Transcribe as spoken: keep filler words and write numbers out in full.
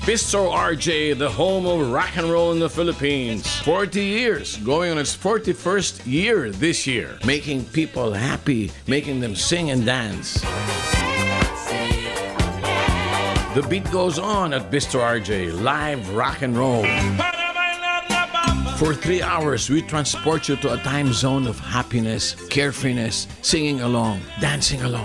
Bistro R J, the home of rock and roll in the Philippines. forty years, going on its forty-first year this year. Making people happy, making them sing and dance. The beat goes on at Bistro R J, live rock and roll. For three hours, we transport you to a time zone of happiness, carefreeness, singing along, dancing along.